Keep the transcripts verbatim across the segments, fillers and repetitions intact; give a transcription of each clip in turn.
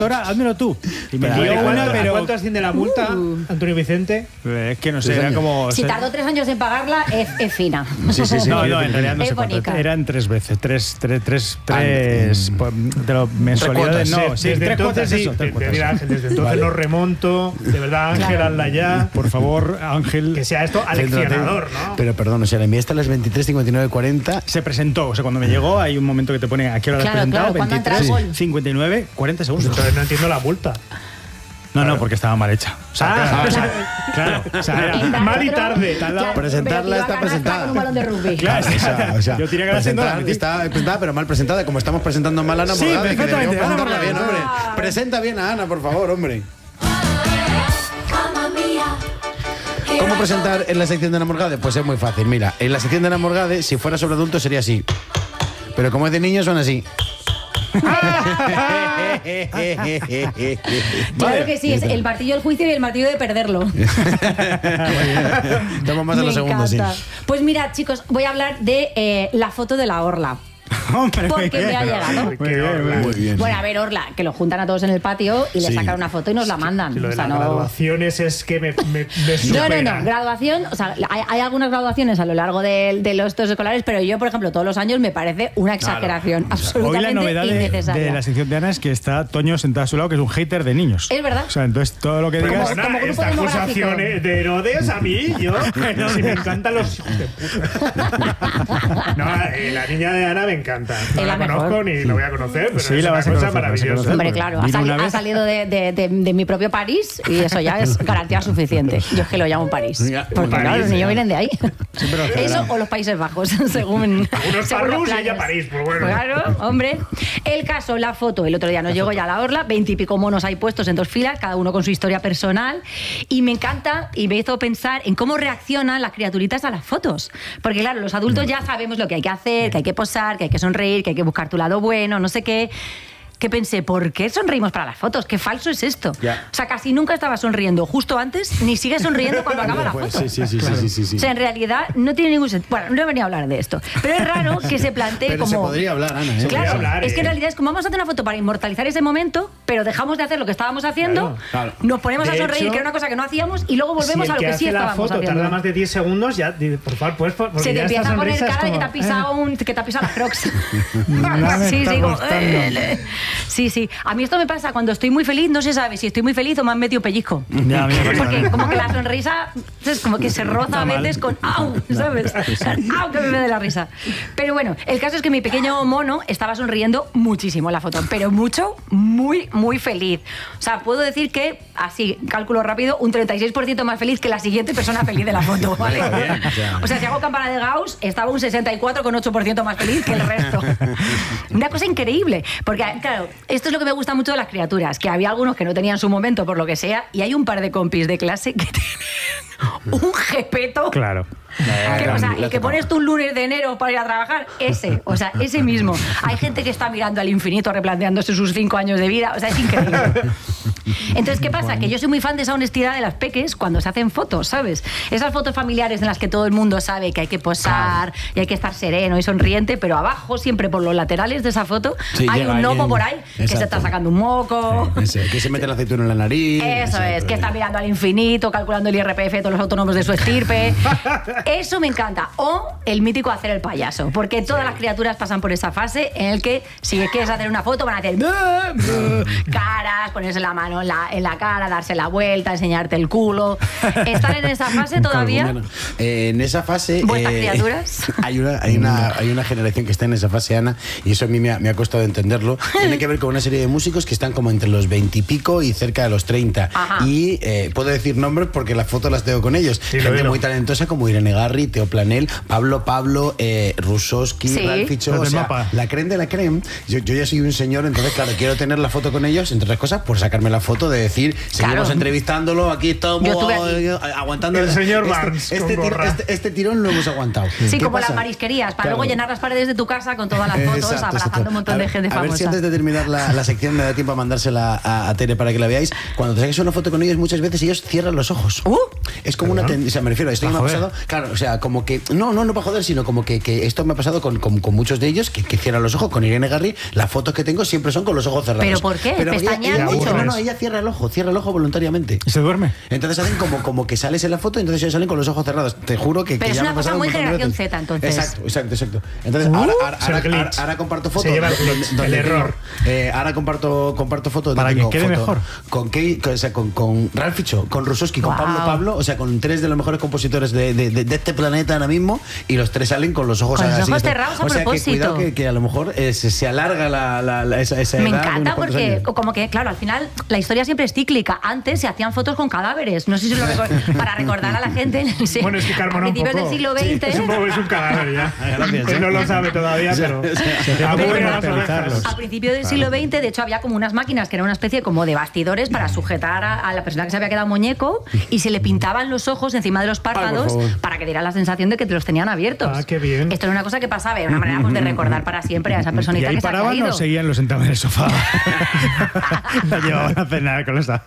Ahora, házmelo tú. Y me dio una, pero... ¿Cuánto asciende la multa, uh. Antonio Vicente? Es que no sé, era como... Si tardó tres años en pagarla, es, es fina. Sí, sí, sí. No, no, en realidad no sé cuánto. Eran tres veces. Tres, tres, tres, tres... De los mensualidades, no. Sí, desde tres cuotas, eso. Desde entonces vale. No remonto. De verdad, Ángel, claro. Hazla ya. Por favor, Ángel... Que sea esto aleccionador, ¿no? Pero perdón, o sea, la enviaste a las veintitrés cincuenta y nueve cuarenta. Se presentó, o sea, cuando me llegó hay un momento que te pone a qué hora lo has presentado, veintitrés cincuenta y nueve cuarenta segundos. Entonces no entiendo la multa. No, no, porque estaba mal hecha. O sea, ah, claro, o sea, claro, o sea, era mal y tarde. Claro, presentarla está presentada. Con un balón de rugby. Claro, o sea, o sea, yo tenía que presentar. Está presentada, pero mal presentada. Como estamos presentando mal a Ana sí, Morgade, que deberíamos presentarla Ana, bien, hombre. Presenta bien a Ana, por favor, hombre. ¿Cómo presentar en la sección de Ana Morgade? Pues es muy fácil. Mira, en la sección de Ana Morgade, si fuera sobre adultos sería así. Pero como es de niños, son así. Claro que sí, es el martillo del juicio y el martillo de perderlo. Estamos más en los segundos, sí. Pues mira, chicos, voy a hablar de eh, la foto de la orla. Hombre, porque me ha llegado. Muy bien, muy bien. Bueno, a ver, Orla, que lo juntan a todos en el patio y sí. le sacan una foto y nos la mandan. Sí, lo de o sea, las no... graduaciones es que me, me, me supera. No, no, no, graduación, o sea, hay, hay algunas graduaciones a lo largo de, de los estos escolares, pero yo, por ejemplo, todos los años me parece una exageración claro. absolutamente Hoy la novedad innecesaria. De, de la sección de Ana es que está Toño sentado a su lado, que es un hater de niños. Es verdad. O sea, entonces todo lo que digas... Como, como esta acusación de Herodes a mí, yo, no, si me encantan los hijos de puta. No, eh, la niña de Ana me encanta. No la conozco mejor. Ni la voy a conocer, pero sí, es una cosa conocer, maravillosa. Hombre, claro, ha, sali ha salido de, de, de, de mi propio París y eso ya es garantía suficiente. Yo es que lo llamo París. Porque París, claro, los niños vienen de ahí. Sí, eso o los Países Bajos, según... Unos Parrus y ella París, pues bueno. Claro, hombre. El caso, la foto, el otro día nos llegó ya a la orla, veintipico monos ahí puestos en dos filas, cada uno con su historia personal, y me encanta y me hizo pensar en cómo reaccionan las criaturitas a las fotos. Porque claro, los adultos ya sabemos lo que hay que hacer, que hay que posar, que hay que sonreír, que hay que buscar tu lado bueno, no sé qué... que pensé, ¿por qué sonreímos para las fotos? Qué falso es esto. Yeah. O sea, casi nunca estaba sonriendo justo antes, ni sigue sonriendo cuando acaba la foto. Sí, sí, sí, claro. sí, sí, sí. O sea, en realidad no tiene ningún sentido. Bueno, no he venido a hablar de esto, pero es raro que se plantee pero como... se podría hablar, Ana. ¿eh? Claro, hablar, es que en eh. realidad es como vamos a hacer una foto para inmortalizar ese momento, pero dejamos de hacer lo que estábamos haciendo, claro, claro. nos ponemos de a sonreír, hecho, que era una cosa que no hacíamos, y luego volvemos si a lo que, que sí estábamos foto haciendo. Tarda más de diez segundos, ya, por favor, pues... Se te empieza a poner cara como, de que te ha pisado, un, que te ha pisado la Crocs. sí, sí, como, eh, sí, sí. A mí esto me pasa cuando estoy muy feliz, no se sabe si estoy muy feliz o me han metido pellizco. Ya, porque como que la sonrisa es como que se roza a veces con ¡au! ¿Sabes? ¡Au! Que me de la risa. Pero bueno, el caso es que mi pequeño mono estaba sonriendo muchísimo en la foto, pero mucho, muy, muy feliz. O sea, puedo decir que, así, cálculo rápido, un treinta y seis por ciento más feliz que la siguiente persona feliz de la foto, ¿vale? O sea, si hago campana de Gauss, estaba un sesenta y cuatro coma ocho por ciento más feliz que el resto. Una cosa increíble, porque, claro, esto es lo que me gusta mucho de las criaturas, que había algunos que no tenían su momento por lo que sea, y hay un par de compis de clase que tienen un jepeto. Claro. Que, o sea, el que pones tú un lunes de enero para ir a trabajar, ese, o sea, ese mismo. Hay gente que está mirando al infinito replanteándose sus cinco años de vida, o sea, es increíble. Entonces, ¿qué pasa? Que yo soy muy fan de esa honestidad de las peques cuando se hacen fotos, ¿sabes? Esas fotos familiares en las que todo el mundo sabe que hay que posar y hay que estar sereno y sonriente, pero abajo, siempre por los laterales de esa foto, sí, hay un gnomo por ahí. Exacto. Que se está sacando un moco. Sí, ese, que se mete la aceituna en la nariz. Eso exacto, es, que está mirando al infinito, calculando el I R P F de todos los autónomos de su estirpe. Eso me encanta. O el mítico hacer el payaso, porque todas sí. las criaturas pasan por esa fase en el que si quieres hacer una foto van a hacer caras, ponerse la mano en la, en la cara, darse la vuelta, enseñarte el culo. ¿Están en esa fase todavía? Eh, en esa fase... ¿Vuestras eh, criaturas? Hay una, hay, una, hay una generación que está en esa fase, Ana, y eso a mí me ha, me ha costado entenderlo. Tiene que ver con una serie de músicos que están como entre los veintipico y cerca de los treinta. Ajá. Y eh, puedo decir nombres porque las fotos las tengo con ellos. Sí, gente muy talentosa como Irene Garri, Teo Planel, Pablo Pablo, eh, Rusowski, sí. Ralph Ficho, o sea, la creme de la creme. Yo, yo ya soy un señor, entonces claro, quiero tener la foto con ellos, entre otras cosas, por sacarme sacarme la foto, de decir, seguimos claro. entrevistándolo, aquí estamos eh, aguantando. El señor Barnes este, este, tiro, este, este tirón lo hemos aguantado. Sí, como pasa? Las marisquerías, para claro. luego llenar las paredes de tu casa con todas las fotos, exacto, abrazando exacto. un montón a de ver, gente famosa. A ver si antes de terminar la, la sección me da tiempo a mandársela a, a Tere para que la veáis. Cuando te saques una foto con ellos, muchas veces ellos cierran los ojos. Uh, es como una tendencia, o sea, me refiero a esto que me ha pasado. Claro, o sea, como que, no, no, no para joder, sino como que, que esto me ha pasado con, con, con muchos de ellos que, que cierran los ojos. Con Irene Garri, las fotos que tengo siempre son con los ojos cerrados. ¿Pero por qué? Pero ¿pestañean ella, mucho? Ella, no, no, ella cierra el ojo, cierra el ojo voluntariamente. ¿Y se duerme? Entonces hacen como, como que sales en la foto y entonces ellos salen con los ojos cerrados. Te juro que, Pero que es ya una me cosa muy un generación Z, entonces. Exacto, exacto, exacto. Entonces, uh, ahora, ahora, ahora, ahora, ahora comparto fotos. Se lleva el, donde, donde el error. Tengo, eh, ahora comparto, comparto fotos. Para que quede foto, mejor. Con, Kay, con, o sea, con, con Ralph Fico, con Russowski, con wow. Pablo Pablo, o sea, con tres de los mejores compositores de, de, de, de este planeta ahora mismo, y los tres salen con los ojos con así. Los ojos cerrados a o sea, propósito. Que cuidado que, que a lo mejor eh, se, se alarga la, la, la, esa, esa Me edad. Me encanta porque, años. como que, claro, al final la historia siempre es cíclica. Antes se hacían fotos con cadáveres. No sé si lo recuerdo. Para recordar a la gente. Sí, bueno, es que Carmona a principios del siglo veinte. Sí, es, un poco, es un cadáver ya. Gracias, Él no lo sabe todavía, pero. A principios del siglo veinte, de hecho, había como unas máquinas que eran una especie como de bastidores para sujetar a, a la persona que se había quedado muñeco y se le pintaban los ojos encima de los párpados Ay, para que diera la sensación de que te los tenían abiertos. Ah, qué bien. Esto era una cosa que pasaba, era una manera pues, de recordar para siempre a esa personita ¿Y ahí que se ha paraban caído? O seguían los sentados en el sofá? La llevaban a cenar con esa.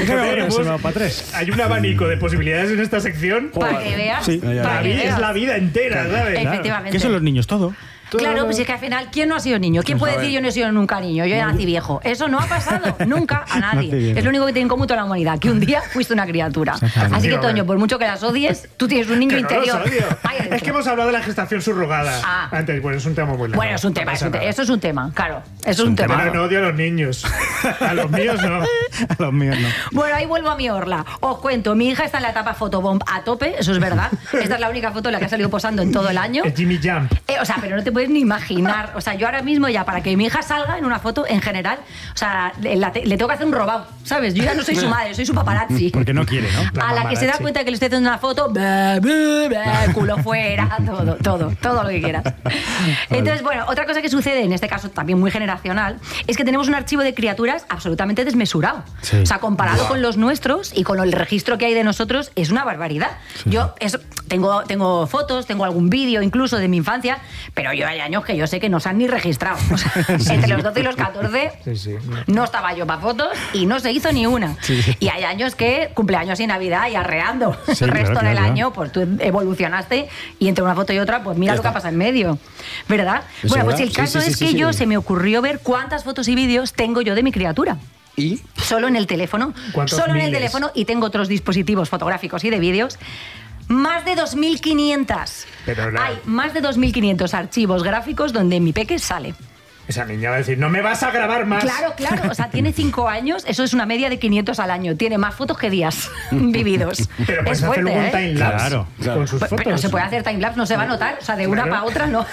Para tres. Hay un abanico de posibilidades en esta sección. Para que veas. Sí. Para que es la vida entera, ¿sabes? Efectivamente. ¿Qué son los niños? Todo. Claro, pues es que al final, ¿quién no ha sido niño? ¿Quién puede decir yo no he sido nunca niño? Yo ya nací viejo. Eso no ha pasado nunca a nadie. Es lo único que tiene en común toda la humanidad, que un día fuiste una criatura. Así que, Toño, por mucho que las odies, tú tienes un niño que interior. No los odio. Es que hemos hablado de la gestación subrogada ah. antes. Bueno, es un tema muy largo. Bueno, es un tema. No es un te eso es un tema, claro. Eso es un, un tema. Pero no odio a los niños. A los míos no. A los míos no. Bueno, ahí vuelvo a mi orla. Os cuento, mi hija está en la etapa fotobomb a tope, eso es verdad. Esta es la única foto en la que ha salido posando en todo el año. Es Jimmy Jump. Eh, o sea, pero no te puedes ni imaginar. O sea, yo ahora mismo ya, para que mi hija salga en una foto, en general, o sea, le, la te, le tengo que hacer un robado, ¿sabes? Yo ya no soy su madre, soy su paparazzi. Porque no quiere, ¿no? La a la que se da cuenta que le estoy haciendo una foto, bleh, bleh, bleh, culo fuera, todo, todo, todo lo que quieras. Entonces, bueno, otra cosa que sucede, en este caso también muy generacional, es que tenemos un archivo de criaturas absolutamente desmesurado. Sí. O sea, comparado wow. con los nuestros y con el registro que hay de nosotros, es una barbaridad. Sí. Yo eso, tengo, tengo fotos, tengo algún vídeo incluso de mi infancia, pero yo hay años que yo sé que no se han ni registrado. O sea, sí, entre sí. los doce y los catorce sí, sí. no estaba yo para fotos y no se hizo ni una. Sí, sí. Y hay años que cumpleaños y Navidad y arreando. Sí, el resto claro, del claro. año, pues tú evolucionaste y entre una foto y otra, pues mira ya lo está. que pasa en medio. ¿Verdad? ¿Es bueno, pues el caso sí, sí, es sí, que sí, yo sí. se me ocurrió ver cuántas fotos y vídeos tengo yo de mi criatura. ¿Y? Solo en el teléfono. Solo miles? en el teléfono y tengo otros dispositivos fotográficos y de vídeos. Más de dos mil quinientos. Pero la... Hay más de dos mil quinientos archivos gráficos donde mi peque sale. Esa niña va a decir, no me vas a grabar más. Claro, claro. O sea, tiene cinco años, eso es una media de quinientos al año. Tiene más fotos que días vividos. Pero puedes hacer luego un timelapse claro, claro. con sus pero, fotos. Pero se puede hacer timelapse, no se va a notar. O sea, de una claro. para otra no.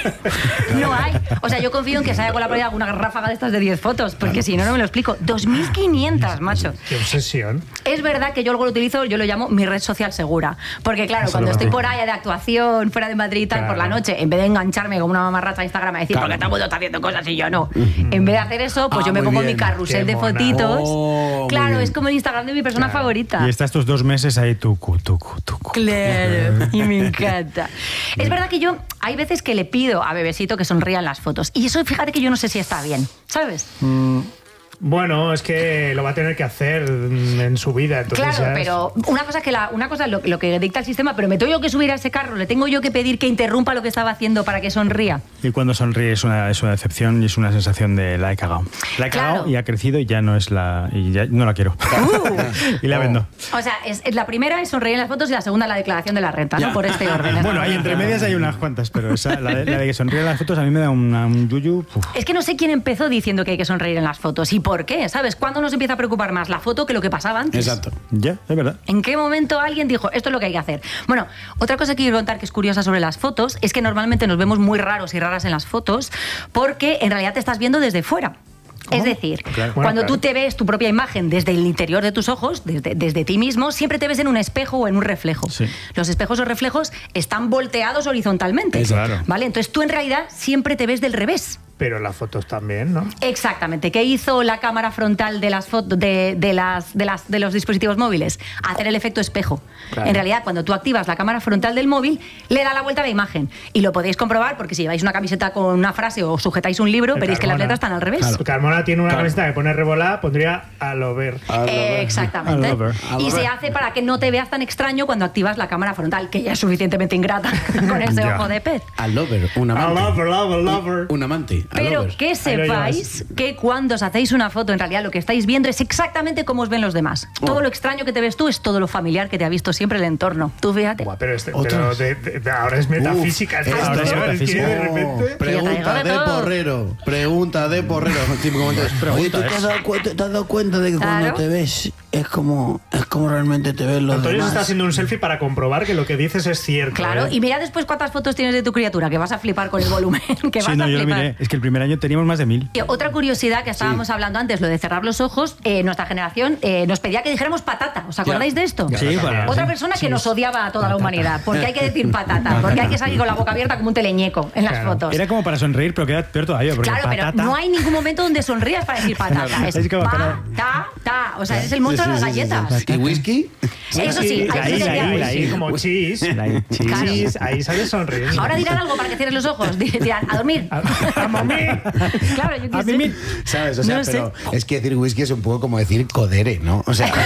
No hay. O sea, yo confío en que se haya colado alguna ráfaga de estas de diez fotos, porque claro. si no, no me lo explico. dos mil quinientos, macho. Qué obsesión. Es verdad que yo luego lo utilizo, yo lo llamo mi red social segura. Porque claro, eso cuando estoy por ahí de actuación, fuera de Madrid y tal, claro. por la noche, en vez de engancharme como una mamarracha a Instagram a decir, claro. porque todo el mundo está haciendo cosas y yo no. Uh-huh. En vez de hacer eso, pues ah, yo me pongo bien. mi carrusel Qué de mona. fotitos. Oh, claro, es como el Instagram de mi persona claro. favorita. Y está estos dos meses ahí tucu, tucu, tucu. Claro, y me encanta. Es verdad que yo, hay veces que le pido a Bebesito que sonría en las fotos. Y eso, fíjate que yo no sé si está bien, ¿sabes? Mm. Bueno, es que lo va a tener que hacer en su vida. Entonces claro, ya es... pero una cosa que la, una cosa es lo, lo que dicta el sistema, pero me tengo yo que subir a ese carro, le tengo yo que pedir que interrumpa lo que estaba haciendo para que sonría. Y cuando sonríe es una, es una decepción y es una sensación de la he cagado. La he claro. cagado y ha crecido y ya no es la... y ya no la quiero. Uh. Y la vendo. O sea, es, es la primera es sonreír en las fotos y la segunda la declaración de la renta, ¿no? Por este orden. Bueno, ahí entre medias hay unas cuantas, pero esa, la, de, la de que sonríe en las fotos a mí me da una, un yuyu. Uf. Es que no sé quién empezó diciendo que hay que sonreír en las fotos y por qué, ¿sabes? ¿Cuándo nos empieza a preocupar más la foto que lo que pasaba antes? Exacto. Ya, es verdad. ¿En qué momento alguien dijo, esto es lo que hay que hacer? Bueno, otra cosa que quiero contar que es curiosa sobre las fotos es que normalmente nos vemos muy raros y raras en las fotos porque en realidad te estás viendo desde fuera. ¿Cómo? Es decir, claro. cuando bueno, claro. tú te ves tu propia imagen desde el interior de tus ojos, desde, desde ti mismo, siempre te ves en un espejo o en un reflejo. Sí. Los espejos o reflejos están volteados horizontalmente. Claro. ¿Vale? Entonces tú en realidad siempre te ves del revés. pero las fotos también, ¿no? Exactamente. ¿Qué hizo la cámara frontal de las fotos de, de, las, de, las, de los dispositivos móviles? Hacer el efecto espejo. Claro. En realidad, cuando tú activas la cámara frontal del móvil, le da la vuelta a la imagen. Y lo podéis comprobar porque si lleváis una camiseta con una frase o sujetáis un libro, el veréis Carmona. Que las letras están al revés. Claro. Carmona tiene una claro. camiseta que pone revolada, pondría a lo ver. Eh, exactamente. Y se hace para que no te veas tan extraño cuando activas la cámara frontal, que ya es suficientemente ingrata con ese yeah. ojo de pez. A lover, un amante. A lover, lover, lover. Un amante. Pero lover. Que sepáis que cuando os hacéis una foto, en realidad lo que estáis viendo es exactamente cómo os ven los demás. Oh. Todo lo extraño que te ves tú es todo lo familiar que te ha visto siempre el entorno. Tú fíjate. Buah, pero, este, pero de, de, de, ahora es metafísica. Uf, ahora es metafísica. De repente... oh, pregunta de, de porrero. Pregunta de porrero. Oye, ¿tú te has, dado cuenta, te has dado cuenta de que claro. cuando te ves es como, es como realmente te ves los Antonio demás? Se está haciendo un selfie para comprobar que lo que dices es cierto. Claro, ¿eh? Y mira después cuántas fotos tienes de tu criatura, que vas a flipar con el volumen. Que sí, vas no, a yo flipar. lo miré. Es que el primer año teníamos más de mil. Y otra curiosidad que estábamos sí. hablando antes, lo de cerrar los ojos, eh, nuestra generación eh, nos pedía que dijéramos patata. ¿Os acordáis ya. de esto? Sí, para, otra sí. persona que sí. nos odiaba a toda patata. La humanidad, porque hay que decir patata, porque hay que salir con la boca abierta como un teleñeco en las claro. fotos. Era como para sonreír, pero queda peor todavía. Porque claro, patata... pero no hay ningún momento donde sonrías para decir patata. Es, es como pa, ta, ta. O sea, ese es el monstruo de las galletas. ¿Y whisky? Eso sí, ahí ahí ahí como cheese. Cheese, ahí sales sonriendo. Ahora dirán algo para que cierres los ojos. Dirán, a dormir. A, a dormir. Claro, yo qué a sé. Mimir. ¿Sabes? O sea, no pero sé. es que decir whisky es un poco como decir codere, ¿no? O sea.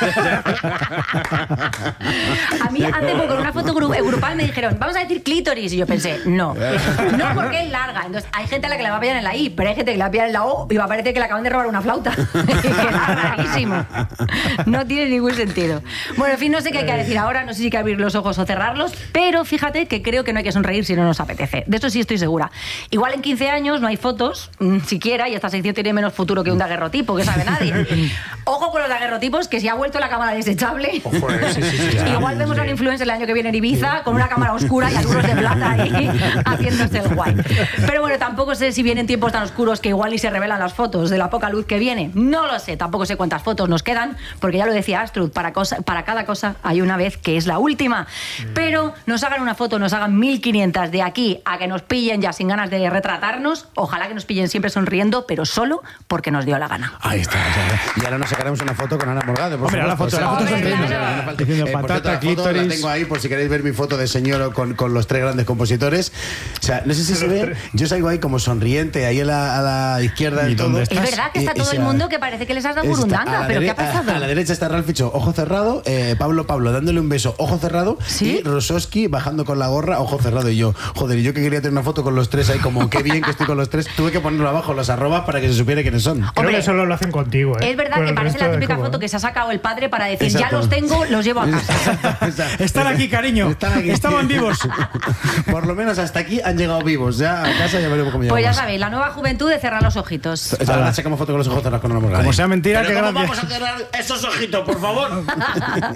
A mí hace poco en una foto grupal me dijeron, vamos a decir clítoris. Y yo pensé, no. No, porque es larga. Entonces, hay gente a la que la va a pillar en la I, pero hay gente que la va a pillar en la O y va a parecer que le acaban de robar una flauta. Que es rarísimo. No tiene ningún sentido. Bueno, en fin, no sé qué hay que decir ahora, no sé si hay que abrir los ojos o cerrarlos, pero fíjate que creo que no hay que sonreír si no nos apetece. De eso sí estoy segura. Igual en quince años no hay fotos, mmm, siquiera, y esta sección tiene menos futuro que un daguerrotipo, que sabe nadie. Ojo con los daguerrotipos, que si ha vuelto la cámara desechable. Ojo, sí, sí, sí, sí. Igual vemos a un influencer el año que viene en Ibiza con una cámara oscura y algunos de plata ahí haciéndose el guay. Pero bueno, tampoco sé si vienen tiempos tan oscuros que igual ni se revelan las fotos de la poca luz que viene. No lo sé, tampoco sé cuántas fotos nos quedan, porque ya lo decía Astrud, para, cosa, para cada cosa hay una vez que es la última. Pero nos hagan una foto, nos hagan mil quinientas de aquí a que nos pillen ya sin ganas de retratarnos. Ojalá que nos pillen siempre sonriendo, pero solo porque nos dio la gana. Ahí está. Y ahora nos sacaremos una foto con Ana Morgade. Hombre, la foto, la foto sonriendo. Diciendo patata, clítoris. La tengo ahí por si queréis ver mi foto de señor con, con los tres grandes compositores. O sea, no sé si se ve. Yo salgo ahí como sonriente, ahí a la, a la izquierda del todo. Es verdad que está todo el mundo que parece que les has dado burundanga, pero ¿qué ha pasado? A, a la derecha está Ralph Ficho, ojo cerrado, eh, Pablo Pablo dándole un beso, ojo cerrado, ¿sí? Y Rosowski bajando con la gorra, ojo cerrado. Y yo, joder, y yo que quería tener una foto con los tres ahí, como qué bien que estoy con los tres, tuve que ponerlo abajo, los arrobas para que se supiera quiénes son. Creo Hombre, que solo lo hacen contigo, ¿eh? Es verdad que parece la típica foto que se ha sacado el padre para decir, exacto, ya los tengo, los llevo a casa. Exacto, exacto. Están aquí, cariño. Están aquí. Estaban vivos. Por lo menos hasta aquí han llegado vivos. Ya a casa ya veremos cómo llegamos. Pues ya sabéis, la nueva juventud de cerrar los ojitos. Ahora sacamos foto con los ojos cerrados con una Morgade. Como sea mentira, Pero que ¿cómo gracias. vamos a cerrar esos ojitos, por favor?